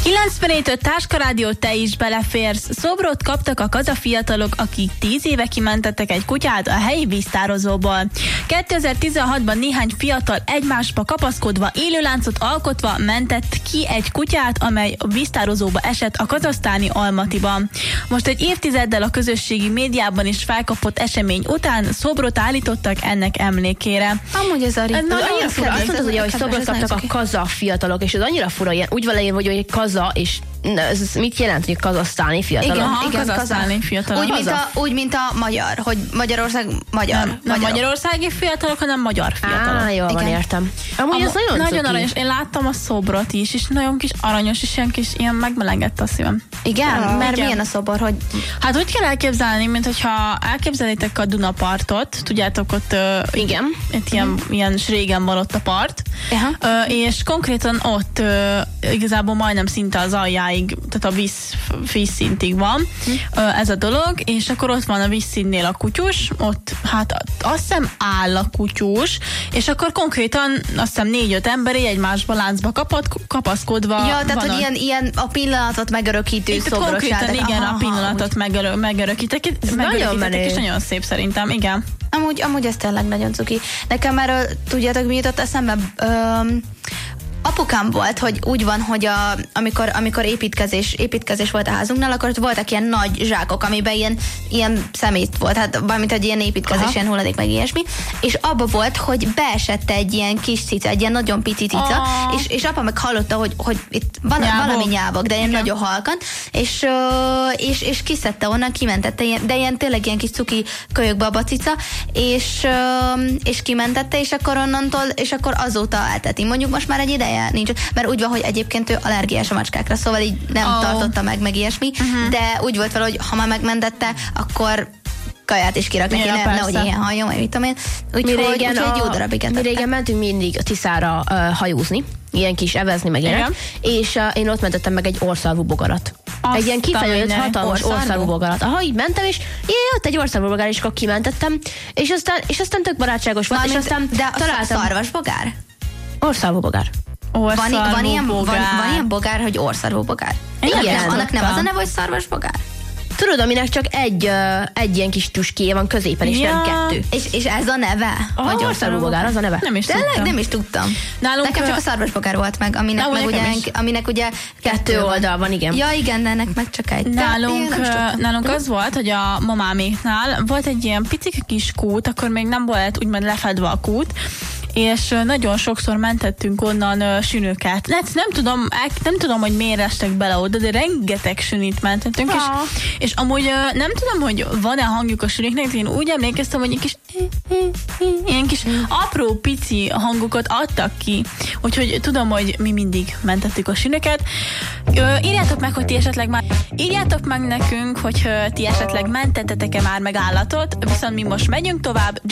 97.5 Táskarádió, te is beleférsz. Szobrot kaptak a kazafiatalok, akik 10 éve kimentettek egy kutyát a helyi víztározóból. 2016-ban néhány fiatal egymásba kapaszkodva, élőláncot alkotva mentett ki egy kutyát, amely a víztározóba esett a kazahsztáni Almatiban. Most egy évtizeddel a közösségi médiában is felkapott esemény után szobrot állítottak ennek emlékére. Amúgy ez annyira fura, azt mondtad ugye, hogy szobrot kaptak a kazah fiatalok, és ez annyira fura, ilyen úgy van leírva, hogy egy kaza, és ez mit jelent, hogy kazahsztáni fiatalok? Igen, kazahsztáni fiatalok. Úgy, mint a magyar, hogy Magyarország magyar. Nem magyarországi fiatalok, hanem magyar fiatalok. Jól van, értem. Amúgy ez nagyon aranyos. Én láttam a szobrot is, és nagyon kis aranyos, és ilyen megmelegett a szívem. Igen? Mert milyen a szobor, hogy... Hát úgy kell elképzelni, mint hogyha elképzelitek a Dunapartot, tudjátok, ott igen. Itt ilyen régen van ott a part, és konkrétan ott igazából majdnem szinte az aljáig, tehát a vízszintig van ez a dolog, és akkor ott van a vízszínnél a kutyus, ott hát azt hiszem áll a kutyus, és akkor konkrétan azt hiszem 4-5 emberi egymásba láncba kapaszkodva. Ja, tehát hogy ilyen a pillanatot megörökítő szobrot. Konkrétan igen, a pillanatot megörökítek. Nagyon menő. És nagyon szép szerintem, igen. Amúgy ez tényleg nagyon cuki. Nekem erről, tudjátok, mi jutott eszembe? Apukám volt, hogy úgy van, hogy amikor építkezés volt a házunknál, akkor ott voltak ilyen nagy zsákok, amiben ilyen szemét volt, hát valamint egy ilyen építkezés, ilyen hulladék, meg ilyesmi, és abba volt, hogy beesett egy ilyen kis cica, egy ilyen nagyon pici cica, és apa meg hallotta, hogy itt valami nyávog, de ilyen nagyon halkan, és kiszedte onnan, kimentette, de ilyen tényleg ilyen kis cuki kölyökbaba cica, és kimentette, és akkor onnantól, és akkor azóta elteti. Mondjuk most már egy ideje nincs, mert úgy van, hogy egyébként ő allergiás a macskákra, szóval így nem tartotta meg ilyesmi, de úgy volt vele, hogy ha már megmentette, akkor kaját is kirak neki, nehogy ilyen halljon, vagy mit tudom én. Úgyhogy egy jó darabig etette. Mi régen mentünk mindig a Tiszára hajózni, ilyen kis evezni, meg ilyenek, és én ott mentettem meg egy orrszarvú bogarat. Egy ilyen kifejezett hatalmas orrszarvú bogarat. Aha, így mentem, és ott egy orrszarvú bogár, és akkor kimentettem, és aztán tök barátságos volt, és aztán találtam. Szarvasbogár? Orrszarvú bogár. Van ilyen bogár, hogy orrszarvú bogár? Igen. Annak nem az a neve, hogy szarvasbogár? Tudod, aminek csak egy ilyen kis tüskéje van középen, és nem kettő. És ez a neve? Vagy orrszarvú bogár, az a neve? Nem is tudtam. Nem is tudtam. Nekem csak a szarvasbogár volt meg, aminek ugye kettő oldal van, igen. Ja, igen, de ennek meg csak egy. Nálunk az volt, hogy a mamáméknál volt egy ilyen picike kis kút, akkor még nem volt úgymond lefedve a kút, és nagyon sokszor mentettünk onnan sünöket. Nem tudom, hogy miért estek bele oda, de rengeteg sünit mentettünk, és amúgy nem tudom, hogy van-e hangjuk a sünöknek, de én úgy emlékeztem, hogy ilyen kis apró, pici hangokat adtak ki. Úgyhogy tudom, hogy mi mindig mentettük a sünöket. Írjátok meg nekünk, hogy ti esetleg mentettetek-e már meg állatot, viszont mi most megyünk tovább.